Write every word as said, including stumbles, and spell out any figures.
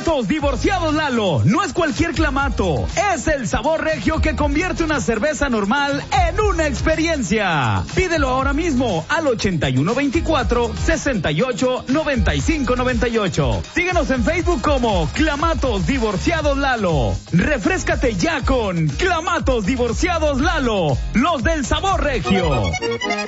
Clamatos Divorciados Lalo. No es cualquier clamato. Es el sabor regio que convierte una cerveza normal en una experiencia. Pídelo ahora mismo al ochenta y uno veinticuatro, sesenta y ocho, noventa y cinco noventa y ocho. Síguenos en Facebook como Clamatos Divorciados Lalo. Refréscate ya con Clamatos Divorciados Lalo. Los del sabor regio.